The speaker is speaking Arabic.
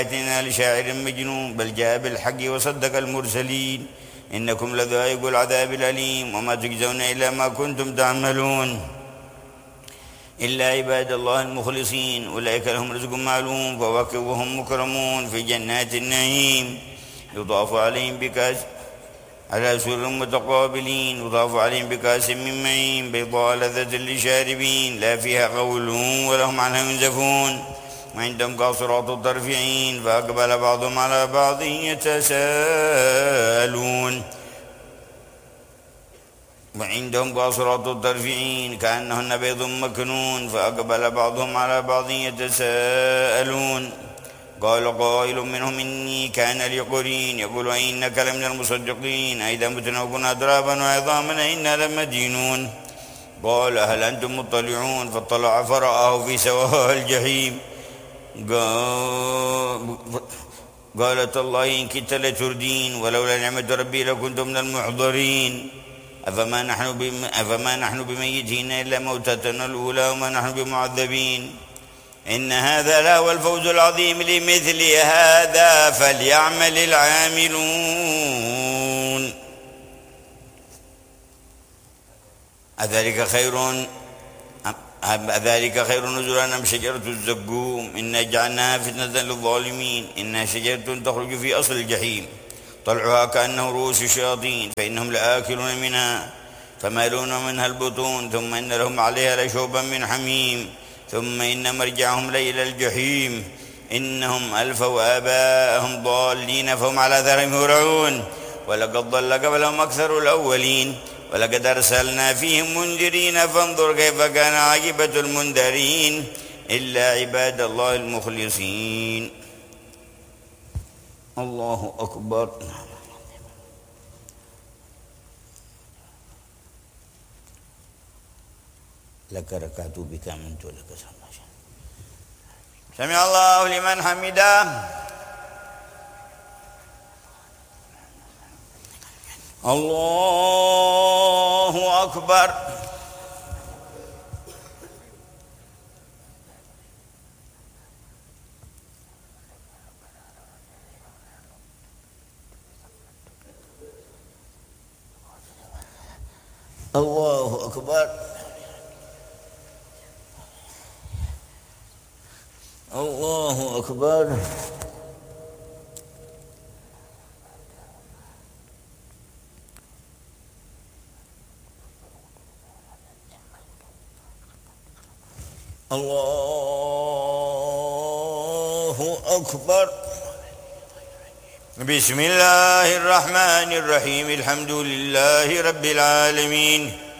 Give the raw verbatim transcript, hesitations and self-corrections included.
آياتنا لشاعر مجنون بل جاء بالحق وصدق المرسلين إنكم لذائق العذاب الأليم وما تجزون إلا ما كنتم تعملون إلا عباد الله المخلصين أولئك لهم رزق معلوم فواكه وهم مكرمون في جنات النعيم يضاف عليهم بكاس على سرر متقابلين يضاف عليهم بكاس من معين بيضاء لذة للشاربين لا فيها غول ولهم عنها ينزفون وعندهم قاصرات الطرف عين فأقبل بعضهم على بعض يتساءلون وعندهم قاصرات الطرف عين كأنهن بيض مكنون فأقبل بعضهم على بعض يتساءلون قال قائل منهم إني كان لي قرين يقول إنك لمن المصدقين أئذا متنا وكنا ترابا وعظاما إنا لمدينون قال هل أنتم مطلعون فاطلع فرآه في سواء الجحيم قالت الله إن كدت لتردين ولولا نعمة ربي لكنت من المحضرين أفما نحن بم... أفما نحن بميتين إلا موتتنا الأولى وما نحن بمعذبين إن هذا لهو الفوز العظيم لمثل هذا فليعمل العاملون أذلك خير أذلك خير نزلا أم شجرة الزقوم إنا جعلناها فتنة للظالمين إنها شجرة تخرج في أصل الجحيم طلعها كأنه رؤوس الشياطين فإنهم لآكلون منها فمالون منها البطون ثم إن لهم عليها لشوبا من حميم ثم إن مرجعهم لإلى الجحيم إنهم ألفوا آباءهم ضالين فهم على أثرهم يهرعون ولقد ضل قبلهم أكثر الأولين ولقد أرسلنا فيهم منذرين فانظر كيف كان عاقبة المنذرين إلا عباد الله المخلصين. الله أكبر. لك ركعت بك منت ولك سمع الله لمن حمده. الله أكبر. الله أكبر. الله أكبر. الله أكبر. بسم الله الرحمن الرحيم الحمد لله رب العالمين